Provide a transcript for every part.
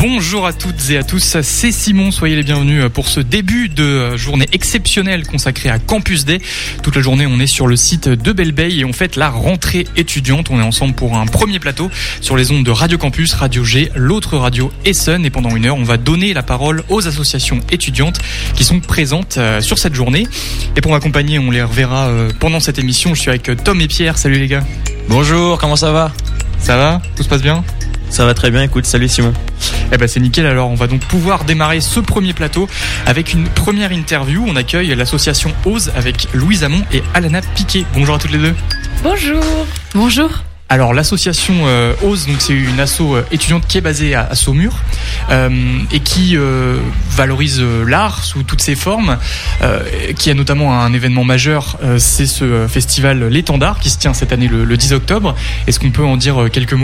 Bonjour à toutes et à tous, c'est Simon, soyez les bienvenus pour ce début de journée exceptionnelle consacrée à Campus Day. Toute la journée on est sur le site de Belle-Beille et on fête la rentrée étudiante. On est ensemble pour un premier plateau sur les ondes de Radio Campus, Radio G, l'autre radio Essen. Et pendant une heure on va donner la parole aux associations étudiantes qui sont présentes sur cette journée. Et pour m'accompagner, on les reverra pendant cette émission. Je suis avec Tom et Pierre, salut les gars. Bonjour, comment ça va ? Ça va ? Tout se passe bien ? Ça va très bien, écoute, salut Simon. Eh ben c'est nickel, alors on va donc pouvoir démarrer ce premier plateau avec une première interview. On accueille l'association Ose avec Louise Hamon et Alana Piquet. Bonjour à toutes les deux. Bonjour. Bonjour. Alors l'association Ose, donc c'est une asso étudiante qui est basée à Saumur et qui valorise l'art sous toutes ses formes, qui a notamment un événement majeur, c'est ce festival L'Étendard qui se tient cette année le 10 octobre. Est-ce qu'on peut en dire quelques mots ?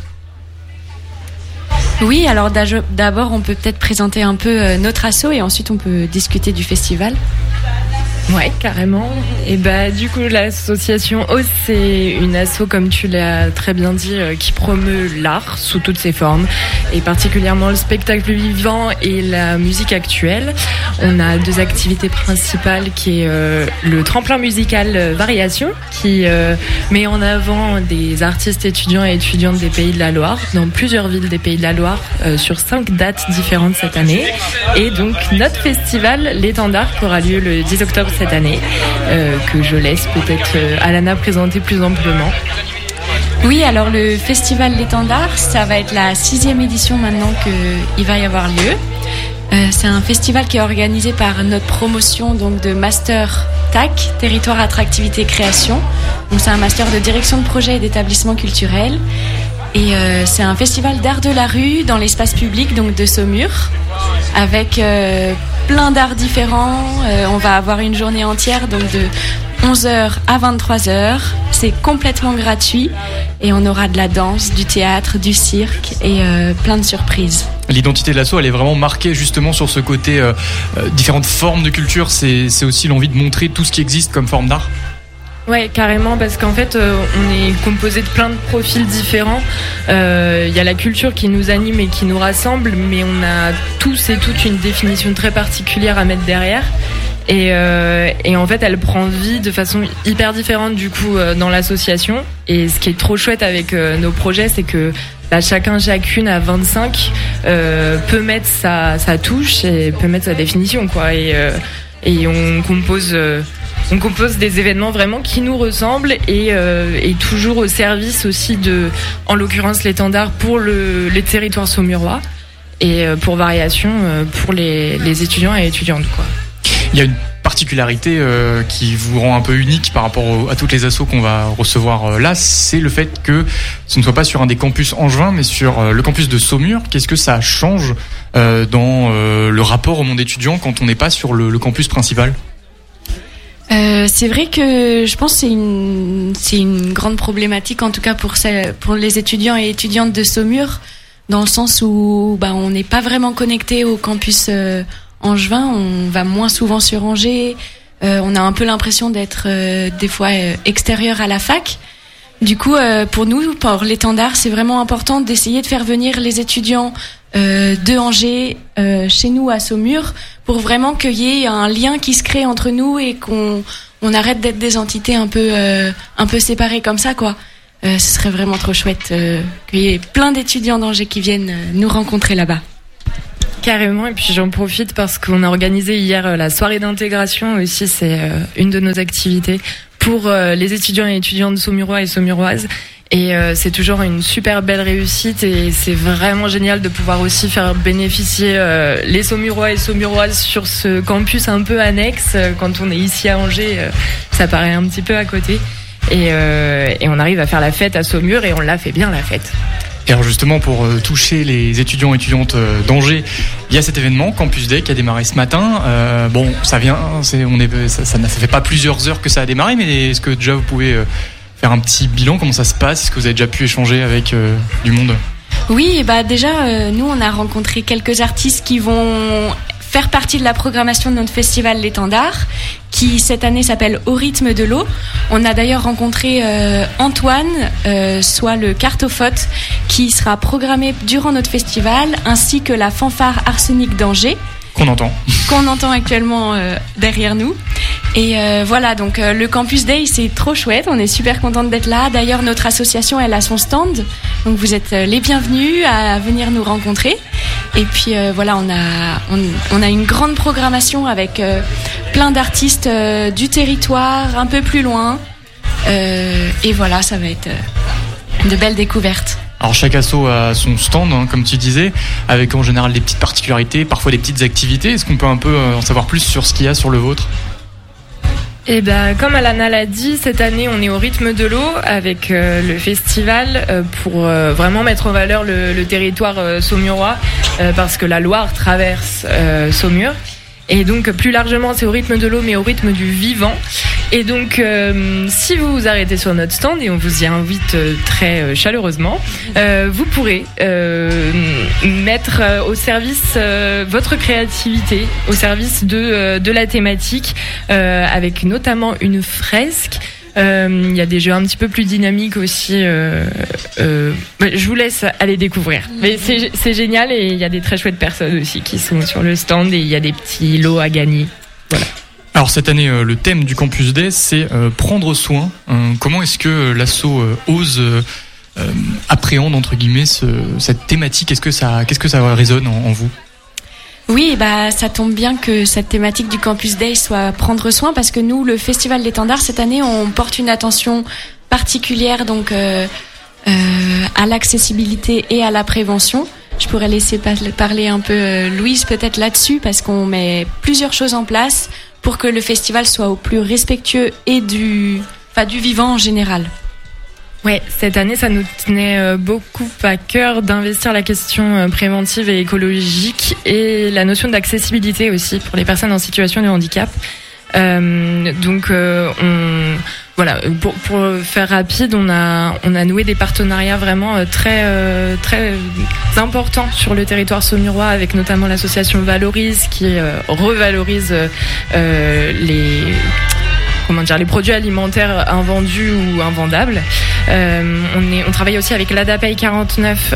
Oui, alors d'abord on peut peut-être présenter un peu notre asso et ensuite on peut discuter du festival. Ouais, carrément. Et du coup, l'association Ose, c'est une asso, comme tu l'as très bien dit, qui promeut l'art sous toutes ses formes, et particulièrement le spectacle vivant et la musique actuelle. On a deux activités principales qui est le tremplin musical Variation, qui met en avant des artistes étudiants et étudiantes des Pays de la Loire, dans plusieurs villes des Pays de la Loire, sur 5 dates différentes cette année. Et donc, notre festival, L'Étendard, qui aura lieu le 10 octobre cette année, que je laisse peut-être Alana présenter plus amplement. Oui, alors le festival L'Étendard, ça va être la 6e édition maintenant qu'il va y avoir lieu. C'est un festival qui est organisé par notre promotion donc de Master TAC, Territoire Attractivité Création. Donc c'est un master de direction de projet et d'établissement culturel. Et c'est un festival d'art de la rue dans l'espace public donc de Saumur, avec plein d'arts différents. On va avoir une journée entière donc de 11h à 23h. C'est complètement gratuit et on aura de la danse, du théâtre, du cirque et plein de surprises. L'identité de l'asso, elle est vraiment marquée justement sur ce côté différentes formes de culture. C'est aussi l'envie de montrer tout ce qui existe comme forme d'art. Ouais, carrément, parce qu'en fait, on est composé de plein de profils différents. Y a la culture qui nous anime et qui nous rassemble, mais on a tous et toutes une définition très particulière à mettre derrière. Et en fait, elle prend vie de façon hyper différente du coup dans l'association. Et ce qui est trop chouette avec nos projets, c'est que chacune à 25 peut mettre sa touche et peut mettre sa définition, quoi. Et on compose des événements vraiment qui nous ressemblent et toujours au service aussi de, en l'occurrence, l'Étendard pour les territoires saumurois et pour Variation pour les étudiants et étudiantes, quoi. Il y a une particularité qui vous rend un peu unique par rapport à toutes les assos qu'on va recevoir là, c'est le fait que ce ne soit pas sur un des campus angevins, mais sur le campus de Saumur. Qu'est-ce que ça change dans le rapport au monde étudiant quand on n'est pas sur le campus principal ? C'est vrai que je pense que c'est une grande problématique, en tout cas pour les étudiants et étudiantes de Saumur, dans le sens où on n'est pas vraiment connecté au campus angevin, on va moins souvent sur Angers, on a un peu l'impression d'être des fois extérieur à la fac. Du coup, pour nous, pour l'Étendard, c'est vraiment important d'essayer de faire venir les étudiants de Angers chez nous à Saumur, pour vraiment qu'il y ait un lien qui se crée entre nous et qu'on arrête d'être des entités un peu séparées comme ça, quoi. Ce serait vraiment trop chouette qu'il y ait plein d'étudiants d'Angers qui viennent nous rencontrer là-bas. Carrément, et puis j'en profite parce qu'on a organisé hier la soirée d'intégration aussi, c'est une de nos activités pour les étudiants et étudiantes saumurois et saumuroises. Et c'est toujours une super belle réussite et c'est vraiment génial de pouvoir aussi faire bénéficier les saumurois et saumuroises sur ce campus un peu annexe. Quand on est ici à Angers, ça paraît un petit peu à côté. Et on arrive à faire la fête à Saumur et on la fait bien, la fête. Et alors justement, pour toucher les étudiants et étudiantes d'Angers, il y a cet événement Campus Day qui a démarré ce matin. Ça fait pas plusieurs heures que ça a démarré, mais est-ce que déjà vous pouvez faire un petit bilan, comment ça se passe ? Est-ce que vous avez déjà pu échanger avec du monde ? Oui, déjà, nous on a rencontré quelques artistes qui vont faire partie de la programmation de notre festival L'Étendard, qui cette année s'appelle Au rythme de l'eau. On a d'ailleurs rencontré Antoine, soit le cartophote, qui sera programmé durant notre festival, ainsi que la fanfare Arsenic d'Angers. Qu'on entend actuellement derrière nous. Et voilà, donc le Campus Day, c'est trop chouette, on est super contente d'être là. D'ailleurs, notre association, elle a son stand, donc vous êtes les bienvenus à venir nous rencontrer. Et puis voilà, on a une grande programmation avec plein d'artistes du territoire, un peu plus loin. Et voilà, ça va être de belles découvertes. Alors chaque asso a son stand, hein, comme tu disais, avec en général des petites particularités, parfois des petites activités. Est-ce qu'on peut un peu en savoir plus sur ce qu'il y a sur le vôtre ? Et comme Alana l'a dit, cette année on est au rythme de l'eau avec le festival pour vraiment mettre en valeur le territoire saumurois parce que la Loire traverse Saumur. Et donc plus largement c'est au rythme de l'eau mais au rythme du vivant. Et donc si vous vous arrêtez sur notre stand, et on vous y invite très chaleureusement, vous pourrez mettre au service votre créativité, au service de la thématique, avec notamment une fresque. Il y a des jeux un petit peu plus dynamiques aussi. Je vous laisse aller découvrir. Mais c'est génial et il y a des très chouettes personnes aussi qui sont sur le stand et il y a des petits lots à gagner. Voilà. Alors cette année, le thème du Campus Day, c'est prendre soin. Comment est-ce que l'asso ose appréhende entre guillemets cette thématique ? Qu'est-ce que ça résonne en vous ? Oui, ça tombe bien que cette thématique du Campus Day soit prendre soin, parce que nous, le Festival L'Étendard, cette année, on porte une attention particulière donc à l'accessibilité et à la prévention. Je pourrais laisser parler un peu Louise peut-être là-dessus, parce qu'on met plusieurs choses en place pour que le festival soit au plus respectueux et du vivant en général. Ouais, cette année, ça nous tenait beaucoup à cœur d'investir la question préventive et écologique et la notion d'accessibilité aussi pour les personnes en situation de handicap. Voilà, pour faire rapide, on a noué des partenariats vraiment très importants sur le territoire saumurois, avec notamment l'association Valorise qui revalorise les produits alimentaires invendus ou invendables. On travaille aussi avec l'ADAPEI 49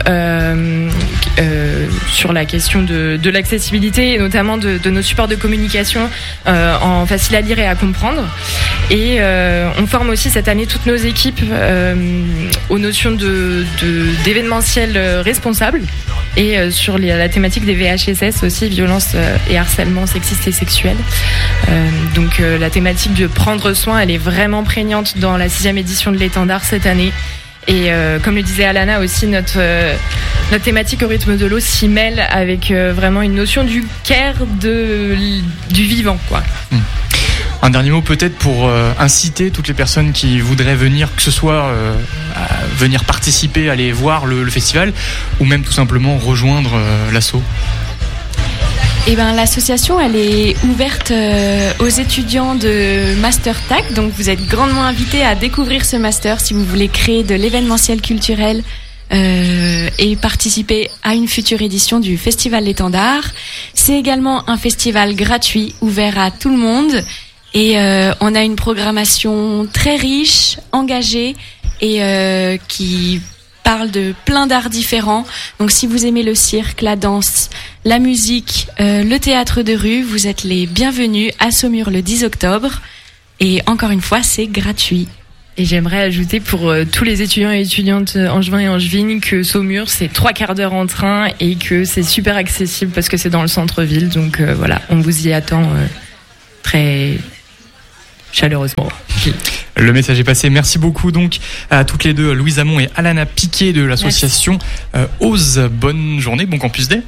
sur la question de l'accessibilité et notamment de nos supports de communication en facile à lire et à comprendre. Et on forme aussi cette année toutes nos équipes aux notions d'événementiel responsable et sur la thématique des VHSS aussi, violences et harcèlement sexiste et sexuel. Donc la thématique de prendre soin, elle est vraiment prégnante dans la 6e édition de l'Étendard cette année. Et comme le disait Alana aussi, notre thématique au rythme de l'eau s'y mêle avec vraiment une notion du care du vivant, quoi. Un dernier mot peut-être pour inciter toutes les personnes qui voudraient venir, que ce soit venir participer, aller voir le festival, ou même tout simplement rejoindre l'asso. L'association, elle est ouverte aux étudiants de Master TAC, donc vous êtes grandement invités à découvrir ce master si vous voulez créer de l'événementiel culturel et participer à une future édition du Festival L'Étendard. C'est également un festival gratuit, ouvert à tout le monde, et on a une programmation très riche, engagée et qui parle de plein d'arts différents. Donc si vous aimez le cirque, la danse, la musique, le théâtre de rue, vous êtes les bienvenus à Saumur le 10 octobre. Et encore une fois, c'est gratuit. Et j'aimerais ajouter pour tous les étudiants et étudiantes angevins et angevines que Saumur, c'est 3/4 d'heure en train et que c'est super accessible parce que c'est dans le centre-ville. Donc voilà, on vous y attend très chaleureusement. Le message est passé. Merci beaucoup donc à toutes les deux, Louise Hamon et Alana Piquet de l'association Ose. Bonne journée, bon Campus Day.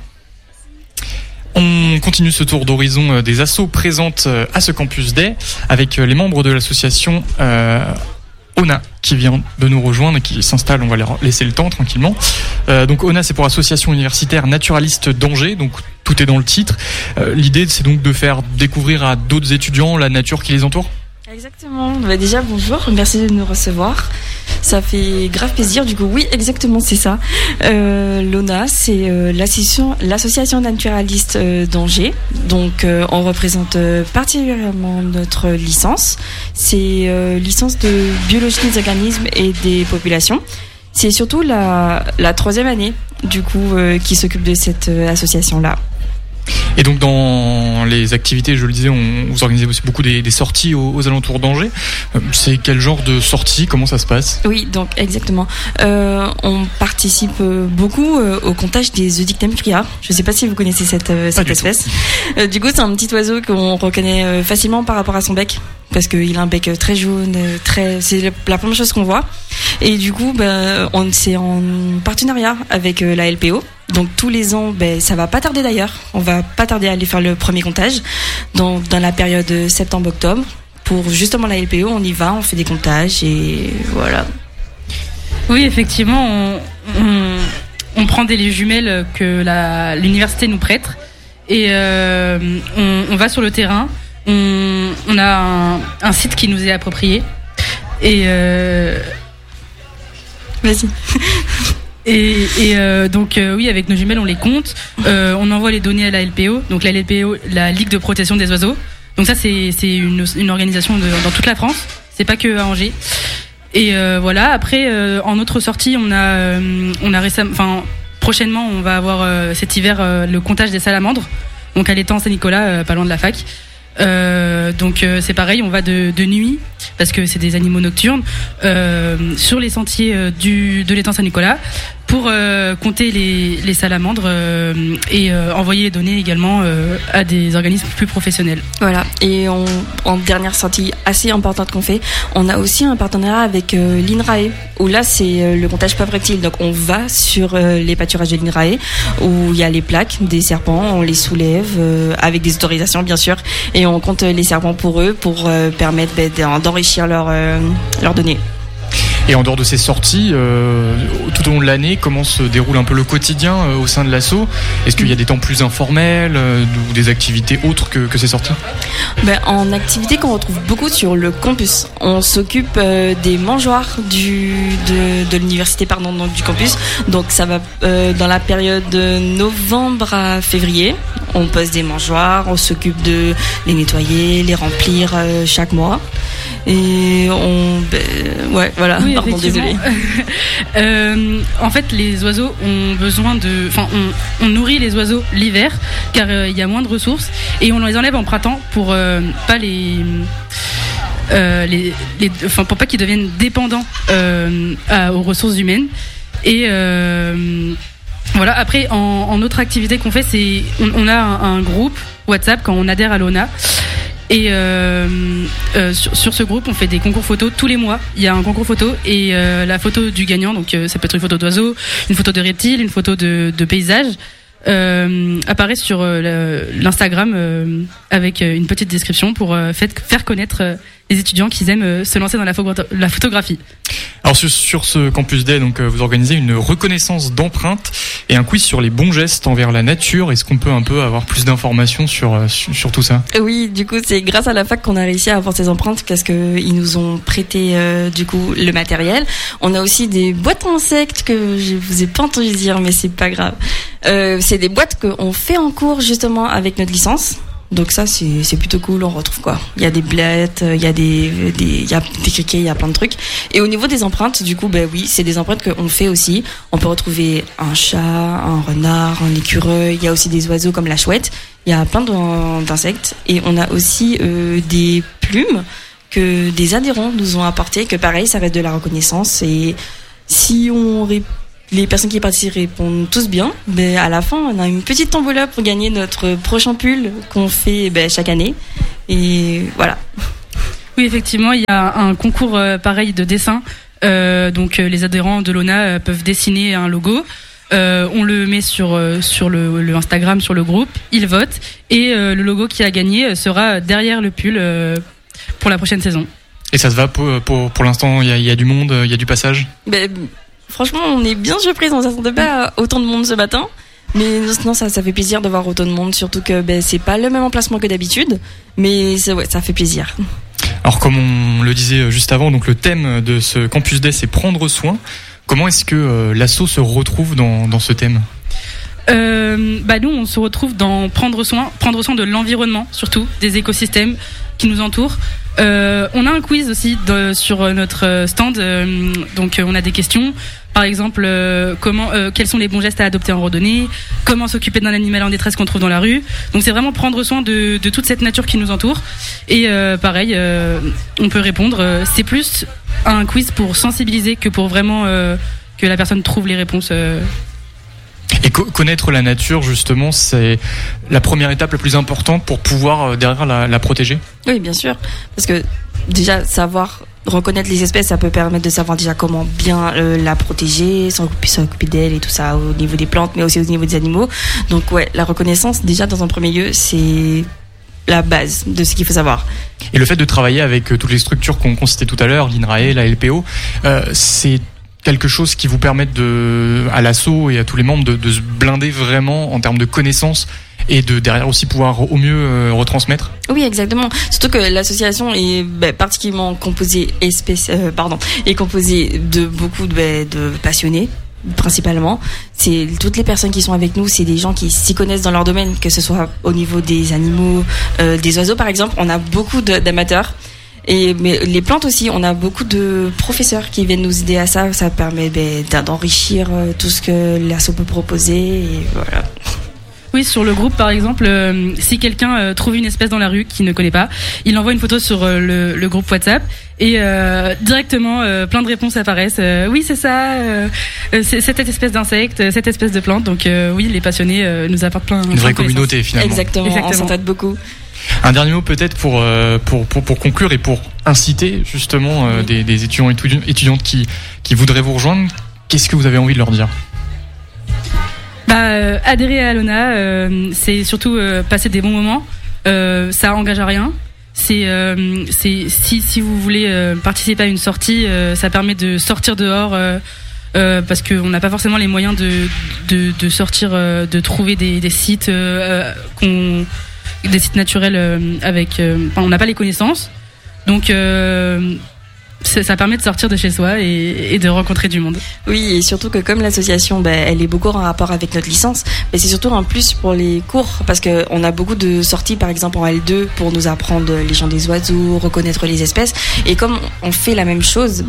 On continue ce tour d'horizon des assos présentes à ce Campus Day avec les membres de l'association ONA qui vient de nous rejoindre et qui s'installe. On va leur laisser le temps tranquillement. Donc ONA, c'est pour Association universitaire naturaliste d'Angers, donc tout est dans le titre. L'idée, c'est donc de faire découvrir à d'autres étudiants la nature qui les entoure. Exactement. Déjà, bonjour. Merci de nous recevoir. Ça fait grave plaisir. Du coup, oui, exactement, c'est ça. L'ONA, c'est l'association naturaliste d'Angers. Donc, on représente particulièrement notre licence. C'est licence de biologie des organismes et des populations. C'est surtout la 3e année, du coup, qui s'occupe de cette association-là. Et donc dans les activités, je le disais, vous organisez aussi beaucoup des sorties aux alentours d'Angers. C'est quel genre de sorties? Comment ça se passe? Oui, donc exactement. On participe beaucoup au comptage des Eudictem criards. Je ne sais pas si vous connaissez cette espèce. Du coup, c'est un petit oiseau qu'on reconnaît facilement par rapport à son bec, parce qu'il a un bec très jaune, c'est la première chose qu'on voit. Et du coup, c'est en partenariat avec la LPO. Donc tous les ans, ça va pas tarder d'ailleurs. On va pas tarder à aller faire le premier comptage dans la période septembre-octobre. Pour justement la LPO, on y va, on fait des comptages et voilà. Oui, effectivement, on prend des jumelles que l'université nous prête et on va sur le terrain. On a un site qui nous est approprié et vas-y. Donc oui, avec nos jumelles on les compte, on envoie les données à la LPO, donc la LPO, la Ligue de protection des oiseaux. Donc ça c'est une organisation dans toute la France, c'est pas que à Angers. Et voilà, après en autre sortie, on a récemment, prochainement on va avoir cet hiver le comptage des salamandres, donc à l'étang Saint-Nicolas, pas loin de la fac. Donc c'est pareil, on va de nuit parce que c'est des animaux nocturnes sur les sentiers de l'étang Saint-Nicolas pour compter les salamandres et envoyer les données également à des organismes plus professionnels. Voilà, et en dernière sortie assez importante qu'on fait, on a aussi un partenariat avec l'INRAE, où là c'est le comptage pauvres reptiles. Donc on va sur les pâturages de l'INRAE où il y a les plaques des serpents, on les soulève avec des autorisations bien sûr, et on compte les serpents pour eux pour permettre d'enrichir leurs données. Et en dehors de ces sorties, tout au long de l'année, comment se déroule un peu le quotidien au sein de l'asso? Est-ce qu'il y a des temps plus informels ou des activités autres que ces sorties? En activité qu'on retrouve beaucoup sur le campus, on s'occupe des mangeoires de l'université, donc du campus. Donc ça va dans la période de novembre à février. On pose des mangeoires, on s'occupe de les nettoyer, les remplir chaque mois. Et ouais, voilà. Oui, pardon, désolé. En fait, les oiseaux ont besoin on nourrit les oiseaux l'hiver car il y a moins de ressources et on les enlève en printemps pour pas pour pas qu'ils deviennent dépendants aux ressources humaines. Et voilà. Après, en autre activité qu'on fait, c'est on a un groupe WhatsApp quand on adhère à l'ONA. Et sur ce groupe, on fait des concours photos tous les mois. Il y a un concours photo et la photo du gagnant, donc ça peut être une photo d'oiseau, une photo de reptile, une photo de paysage, apparaît sur l'Instagram avec une petite description pour faire connaître les étudiants qui aiment se lancer dans la photographie. Alors sur ce Campus Day, donc vous organisez une reconnaissance d'empreintes et un quiz sur les bons gestes envers la nature. Est-ce qu'on peut un peu avoir plus d'informations sur tout ça? Oui, du coup c'est grâce à la fac qu'on a réussi à avoir ces empreintes parce que ils nous ont prêté du coup le matériel. On a aussi des boîtes à insectes que je vous ai pas entendu dire, mais c'est pas grave. C'est des boîtes qu'on fait en cours justement avec notre licence. Donc ça c'est plutôt cool, on retrouve quoi. Il y a des blettes, il y a des criquets, il y a plein de trucs. Et au niveau des empreintes, du coup oui, c'est des empreintes qu'on fait aussi. On peut retrouver un chat, un renard, un écureuil, il y a aussi des oiseaux comme la chouette. Il y a plein d'insectes et on a aussi des plumes que des adhérents nous ont apportées, que pareil, ça reste de la reconnaissance et si les personnes qui participent répondent tous bien, à la fin, on a une petite tombola pour gagner notre prochain pull qu'on fait chaque année. Et voilà. Oui, effectivement, il y a un concours pareil de dessin. Donc les adhérents de l'ONA peuvent dessiner un logo. On le met sur le Instagram, sur le groupe. Ils votent et le logo qui a gagné sera derrière le pull pour la prochaine saison. Et ça se va pour l'instant, il y a du monde, il y a du passage? Franchement, on est bien surpris, on ne s'attendait pas à autant de monde ce matin. Mais non, ça fait plaisir de voir autant de monde, surtout que c'est pas le même emplacement que d'habitude. Mais ça fait plaisir. Alors comme on le disait juste avant, donc le thème de ce Campus Day, c'est prendre soin. Comment est-ce que l'asso se retrouve dans ce thème ? Nous on se retrouve dans prendre soin de l'environnement, surtout des écosystèmes qui nous entourent. On a un quiz aussi sur notre stand, donc on a des questions. Par exemple, quels sont les bons gestes à adopter en randonnée, comment s'occuper d'un animal en détresse qu'on trouve dans la rue. Donc c'est vraiment prendre soin de toute cette nature qui nous entoure. Et pareil, on peut répondre. C'est plus un quiz pour sensibiliser que pour vraiment que la personne trouve les réponses. Et connaître la nature, justement, c'est la première étape la plus importante pour pouvoir derrière la protéger ? Oui, bien sûr. Parce que déjà, savoir reconnaître les espèces, ça peut permettre de savoir déjà comment bien la protéger, s'occuper d'elle et tout ça au niveau des plantes, mais aussi au niveau des animaux. Donc ouais, la reconnaissance, déjà dans un premier lieu, c'est la base de ce qu'il faut savoir. Et le fait de travailler avec toutes les structures qu'on citait tout à l'heure, l'INRAE, la LPO, c'est quelque chose qui vous permette à l'asso et à tous les membres de se blinder vraiment en termes de connaissances et de derrière aussi pouvoir au mieux retransmettre. Oui, exactement. Surtout que l'association est particulièrement composée de beaucoup de passionnés. Principalement, c'est toutes les personnes qui sont avec nous, c'est des gens qui s'y connaissent dans leur domaine, que ce soit au niveau des animaux, des oiseaux par exemple. On a beaucoup d'amateurs. Mais les plantes aussi, on a beaucoup de professeurs qui viennent nous aider à ça. Ça permet d'enrichir tout ce que l'asso peut proposer et voilà. Oui, sur le groupe par exemple, si quelqu'un trouve une espèce dans la rue qu'il ne connaît pas, il envoie une photo sur le groupe WhatsApp et directement plein de réponses apparaissent. Oui, c'est ça, c'est cette espèce d'insecte, cette espèce de plante. Donc oui, les passionnés nous apportent plein. Une vraie communauté finalement. Exactement. On s'entête beaucoup. Un dernier mot peut-être pour conclure et pour inciter justement des étudiants et étudiantes qui voudraient vous rejoindre. Qu'est-ce que vous avez envie de leur dire ? Adhérer à Alona, c'est surtout passer des bons moments. Ça engage à rien. Si vous voulez participer à une sortie, ça permet de sortir dehors. Parce qu'on n'a pas forcément les moyens de sortir, de trouver des sites des sites naturels on n'a pas les connaissances, donc ça permet de sortir de chez soi et de rencontrer du monde. Oui, et surtout que comme l'association elle est beaucoup en rapport avec notre licence, mais c'est surtout un plus pour les cours, parce qu'on a beaucoup de sorties par exemple en L2 pour nous apprendre les gens des oiseaux, reconnaître les espèces, et comme on fait la même chose,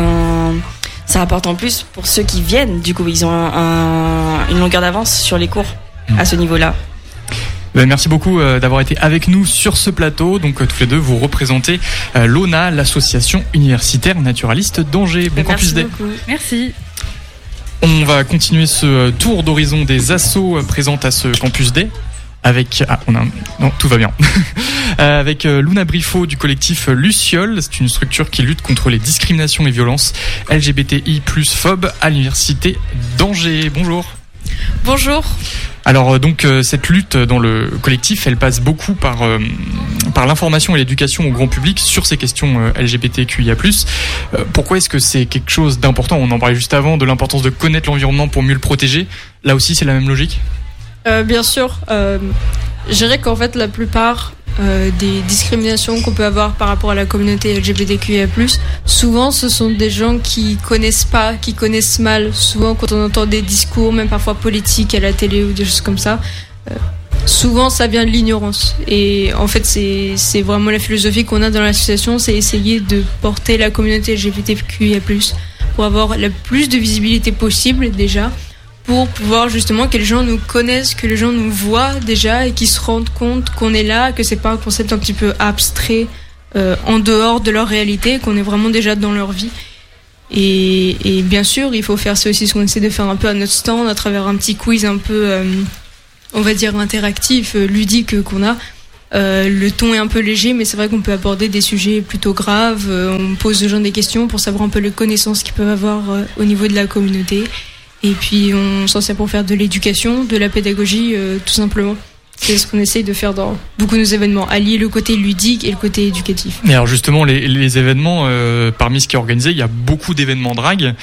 ça apporte en plus pour ceux qui viennent, du coup ils ont une longueur d'avance sur les cours à ce niveau-là. Merci beaucoup d'avoir été avec nous sur ce plateau. Donc tous les deux, vous représentez l'ONA, l'association universitaire naturaliste d'Angers. Bon Campus Day. Merci. On va continuer ce tour d'horizon des assos présentes à ce Campus Day avec tout va bien. Avec Luna Briffaut du collectif Luciole. C'est une structure qui lutte contre les discriminations et violences LGBTI+ phobes à l'université d'Angers. Bonjour. Bonjour. Alors donc cette lutte dans le collectif, elle passe beaucoup par l'information et l'éducation au grand public sur ces questions LGBTQIA+. Pourquoi est-ce que c'est quelque chose d'important ? On en parlait juste avant de l'importance de connaître l'environnement pour mieux le protéger. Là aussi, c'est la même logique ? Bien sûr. Je dirais qu'en fait, la plupart des discriminations qu'on peut avoir par rapport à la communauté LGBTQIA+, souvent ce sont des gens qui connaissent pas, qui connaissent mal. Souvent quand on entend des discours, même parfois politiques à la télé ou des choses comme ça, souvent ça vient de l'ignorance. Et en fait c'est vraiment la philosophie qu'on a dans l'association, c'est essayer de porter la communauté LGBTQIA+, pour avoir le plus de visibilité possible déjà, pour pouvoir justement que les gens nous connaissent, que les gens nous voient déjà et qu'ils se rendent compte qu'on est là, que c'est pas un concept un petit peu abstrait en dehors de leur réalité, qu'on est vraiment déjà dans leur vie. Et bien sûr, il faut faire ça aussi, ce qu'on essaie de faire un peu à notre stand, à travers un petit quiz un peu, on va dire, interactif, ludique qu'on a. Le ton est un peu léger, mais c'est vrai qu'on peut aborder des sujets plutôt graves. On pose aux gens des questions pour savoir un peu les connaissances qu'ils peuvent avoir au niveau de la communauté. Et puis on s'en sert pour faire de l'éducation, de la pédagogie, tout simplement. C'est ce qu'on essaye de faire dans beaucoup de nos événements, allier le côté ludique et le côté éducatif. Et alors justement, les événements, parmi ce qui est organisé, il y a beaucoup d'événements drag.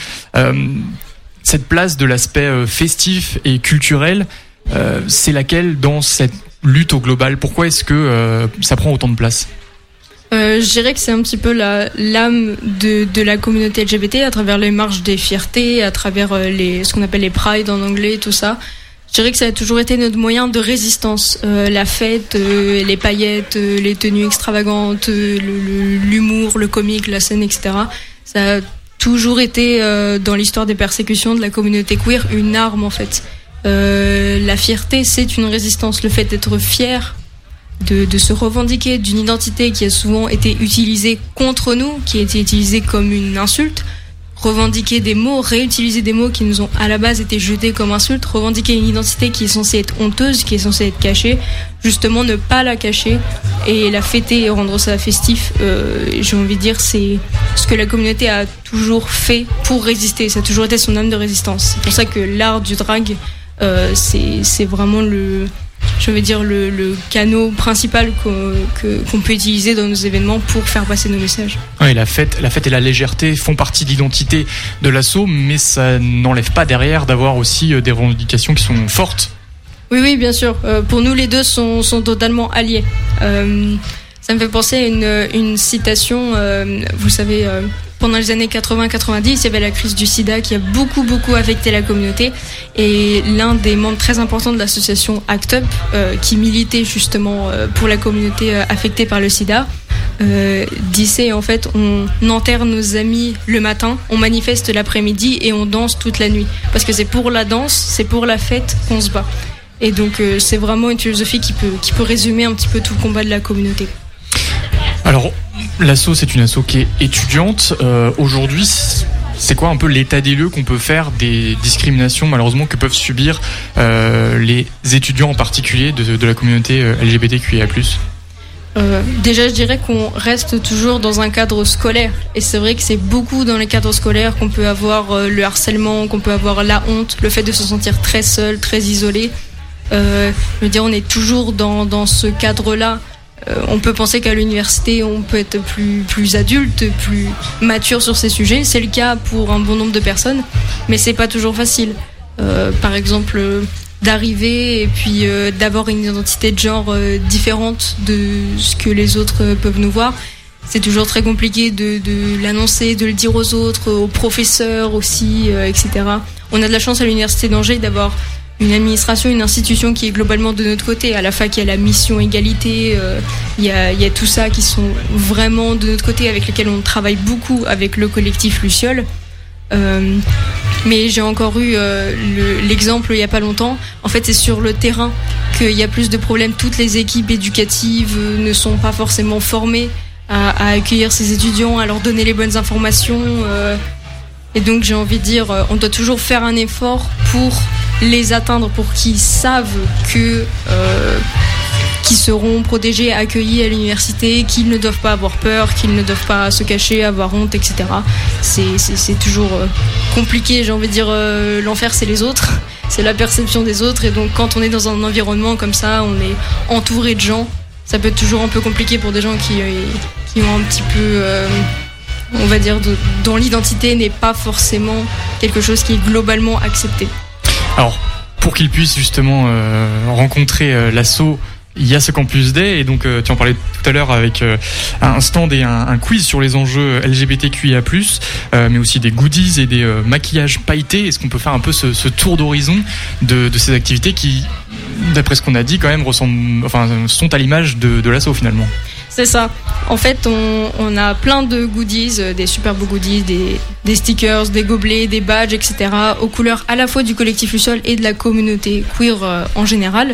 Cette place de l'aspect festif et culturel, c'est laquelle dans cette lutte au global ? Pourquoi est-ce que ça prend autant de place ? Je dirais que c'est un petit peu l'âme de la communauté LGBT à travers les marches des fiertés, à travers ce qu'on appelle les prides en anglais, tout ça. Je dirais que ça a toujours été notre moyen de résistance. La fête, les paillettes, les tenues extravagantes, l'humour, le comique, la scène, etc. Ça a toujours été, dans l'histoire des persécutions de la communauté queer, une arme en fait. La fierté, c'est une résistance. Le fait d'être fier, de se revendiquer d'une identité qui a souvent été utilisée contre nous, qui a été utilisée comme une insulte. Revendiquer des mots, réutiliser des mots qui nous ont à la base été jetés comme insultes, revendiquer une identité qui est censée être honteuse, qui est censée être cachée, justement ne pas la cacher et la fêter et rendre ça festif. J'ai envie de dire, c'est ce que la communauté a toujours fait pour résister, ça a toujours été son âme de résistance. C'est pour ça que l'art du drag, c'est vraiment le canot principal qu'on peut utiliser dans nos événements pour faire passer nos messages. Oui, la fête et la légèreté font partie de l'identité de l'assaut, mais ça n'enlève pas derrière d'avoir aussi des revendications qui sont fortes. Oui, bien sûr. Pour nous, les deux sont totalement alliés. Ça me fait penser à une citation, vous savez... Pendant les années 80-90, il y avait la crise du sida qui a beaucoup affecté la communauté. Et l'un des membres très importants de l'association ACT UP, qui militait justement pour la communauté affectée par le sida, disait en fait, on enterre nos amis le matin, on manifeste l'après-midi et on danse toute la nuit. Parce que c'est pour la danse, c'est pour la fête qu'on se bat. Et donc c'est vraiment une philosophie qui peut résumer un petit peu tout le combat de la communauté. Alors, l'asso, c'est une asso qui est étudiante. Aujourd'hui, c'est quoi un peu l'état des lieux qu'on peut faire des discriminations malheureusement que peuvent subir les étudiants en particulier de la communauté LGBTQIA+. Déjà, je dirais qu'on reste toujours dans un cadre scolaire. Et c'est vrai que c'est beaucoup dans les cadres scolaires qu'on peut avoir le harcèlement, qu'on peut avoir la honte, le fait de se sentir très seul, très isolé. Je veux dire, on est toujours dans ce cadre-là. On peut penser qu'à l'université, on peut être plus adulte, plus mature sur ces sujets. C'est le cas pour un bon nombre de personnes, mais c'est pas toujours facile. Par exemple, d'arriver et puis d'avoir une identité de genre différente de ce que les autres peuvent nous voir. C'est toujours très compliqué de l'annoncer, de le dire aux autres, aux professeurs aussi, etc. On a de la chance à l'université d'Angers d'avoir une administration, une institution qui est globalement de notre côté. À la fac, il y a la mission égalité, il y a tout ça qui sont vraiment de notre côté, avec lesquels on travaille beaucoup avec le collectif Luciole. Mais j'ai encore eu l'exemple il n'y a pas longtemps. En fait, c'est sur le terrain qu'il y a plus de problèmes. Toutes les équipes éducatives ne sont pas forcément formées à accueillir ces étudiants, à leur donner les bonnes informations. Et donc, j'ai envie de dire, on doit toujours faire un effort pour les atteindre, pour qu'ils savent qu'ils seront protégés, accueillis à l'université, qu'ils ne doivent pas avoir peur, qu'ils ne doivent pas se cacher, avoir honte, etc. C'est toujours compliqué, j'ai envie de dire, l'enfer c'est les autres, c'est la perception des autres, et donc quand on est dans un environnement comme ça, on est entouré de gens, ça peut être toujours un peu compliqué pour des gens qui ont un petit peu... on va dire, dont l'identité n'est pas forcément quelque chose qui est globalement accepté. Alors, pour qu'ils puissent justement rencontrer l'asso, il y a ce Campus Day, et donc tu en parlais tout à l'heure avec un stand et un quiz sur les enjeux LGBTQIA+, mais aussi des goodies et des maquillages pailletés. Est-ce qu'on peut faire un peu ce tour d'horizon de ces activités qui, d'après ce qu'on a dit, quand même sont à l'image de l'asso finalement? C'est ça. En fait, on a plein de goodies, des super beaux goodies, des stickers, des gobelets, des badges, etc. aux couleurs à la fois du collectif Luciole et de la communauté queer en général.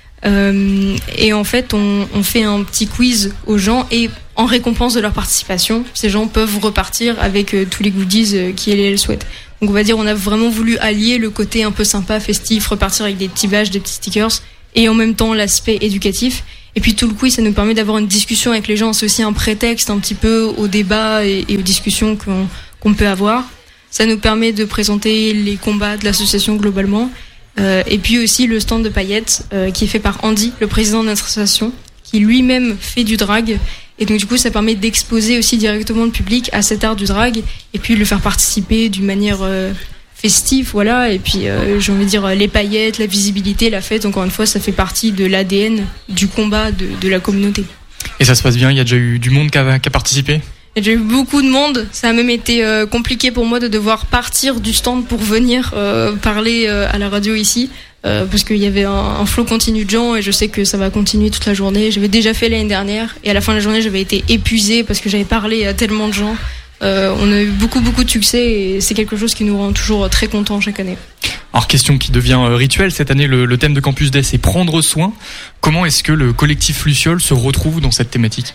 Et en fait, on fait un petit quiz aux gens et en récompense de leur participation, ces gens peuvent repartir avec tous les goodies qu'ils et elles souhaitent. Donc on va dire, on a vraiment voulu allier le côté un peu sympa, festif, repartir avec des petits badges, des petits stickers, et en même temps l'aspect éducatif. Et puis tout le quiz, ça nous permet d'avoir une discussion avec les gens. C'est aussi un prétexte un petit peu au débat et aux discussions qu'on peut avoir. Ça nous permet de présenter les combats de l'association globalement. Et puis aussi le stand de paillettes qui est fait par Andy, le président de notre association, qui lui-même fait du drag. Et donc du coup, ça permet d'exposer aussi directement le public à cet art du drag et puis le faire participer d'une manière... festif, voilà, et puis j'ai envie de dire les paillettes, la visibilité, la fête, encore une fois, ça fait partie de l'ADN du combat de la communauté. Et ça se passe bien, il y a déjà eu du monde qui a participé? Et j'ai eu beaucoup de monde. Ça a même été compliqué pour moi de devoir partir du stand pour venir parler à la radio ici. Parce qu'il y avait un flot continu de gens et je sais que ça va continuer toute la journée. J'avais déjà fait l'année dernière et à la fin de la journée, j'avais été épuisée parce que j'avais parlé à tellement de gens. On a eu beaucoup de succès et c'est quelque chose qui nous rend toujours très contents chaque année. Alors, question qui devient rituelle, cette année, le thème de Campus Day, c'est prendre soin. Comment est-ce que le collectif Luciole se retrouve dans cette thématique?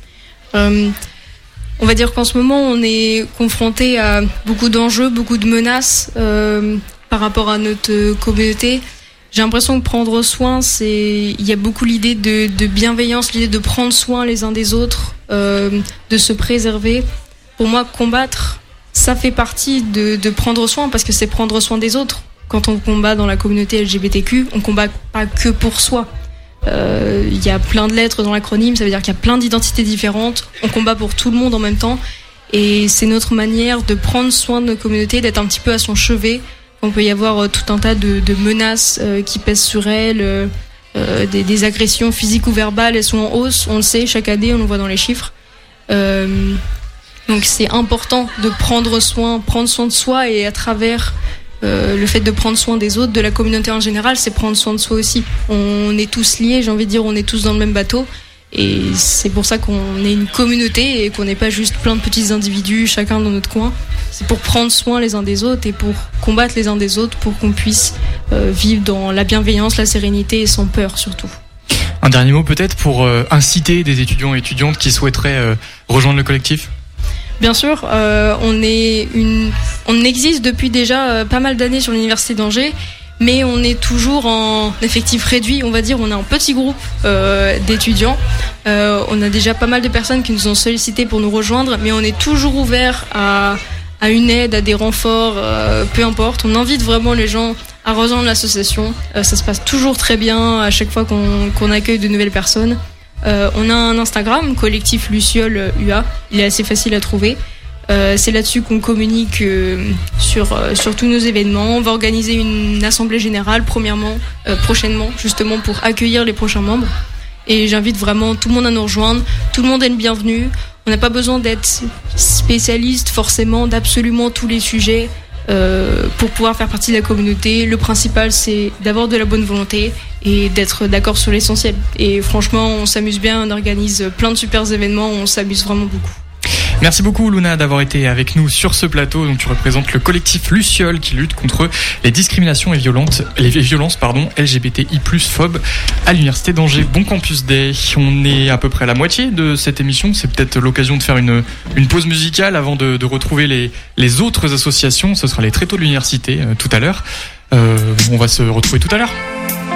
On va dire qu'en ce moment, on est confronté à beaucoup d'enjeux, beaucoup de menaces par rapport à notre communauté. J'ai l'impression que prendre soin, il y a beaucoup l'idée de bienveillance, l'idée de prendre soin les uns des autres, de se préserver. Pour moi, combattre, ça fait partie de prendre soin parce que c'est prendre soin des autres. Quand on combat dans la communauté LGBTQ, on combat pas que pour soi. Il y a plein de lettres dans l'acronyme, ça veut dire qu'il y a plein d'identités différentes. On combat pour tout le monde en même temps. Et c'est notre manière de prendre soin de nos communautés, d'être un petit peu à son chevet. On peut y avoir tout un tas de menaces qui pèsent sur elles, des agressions physiques ou verbales, elles sont en hausse, on le sait, chaque année, on le voit dans les chiffres. Donc c'est important de prendre soin de soi et à travers le fait de prendre soin des autres, de la communauté en général, c'est prendre soin de soi aussi. On est tous liés, j'ai envie de dire, on est tous dans le même bateau. Et c'est pour ça qu'on est une communauté et qu'on n'est pas juste plein de petits individus, chacun dans notre coin. C'est pour prendre soin les uns des autres et pour combattre les uns des autres pour qu'on puisse vivre dans la bienveillance, la sérénité et sans peur surtout. Un dernier mot peut-être pour inciter des étudiants et étudiantes qui souhaiteraient rejoindre le collectif? Bien sûr, on existe depuis déjà pas mal d'années sur l'université d'Angers, mais on est toujours en effectif réduit, on va dire, on est un petit groupe d'étudiants. On a déjà pas mal de personnes qui nous ont sollicité pour nous rejoindre, mais on est toujours ouvert à une aide, à des renforts, peu importe. On invite vraiment les gens à rejoindre l'association. Ça se passe toujours très bien à chaque fois qu'on accueille de nouvelles personnes. On a un Instagram, collectif Luciole UA, il est assez facile à trouver. C'est là-dessus qu'on communique sur tous nos événements. On va organiser une assemblée générale prochainement, justement pour accueillir les prochains membres. Et j'invite vraiment tout le monde à nous rejoindre. Tout le monde est le bienvenu. On n'a pas besoin d'être spécialiste forcément d'absolument tous les sujets pour pouvoir faire partie de la communauté. Le principal, c'est d'avoir de la bonne volonté et d'être d'accord sur l'essentiel. Et franchement, on s'amuse bien, on organise plein de super événements, on s'amuse vraiment beaucoup. Merci beaucoup Luna d'avoir été avec nous sur ce plateau. Donc tu représentes le collectif Luciole qui lutte contre les discriminations et violences LGBTI+ phobes à l'université d'Angers. Bon Campus Day. On est à peu près à la moitié de cette émission. C'est peut-être l'occasion de faire une pause musicale avant de retrouver les autres associations. Ce sera les tréteaux de l'université tout à l'heure. On va se retrouver tout à l'heure.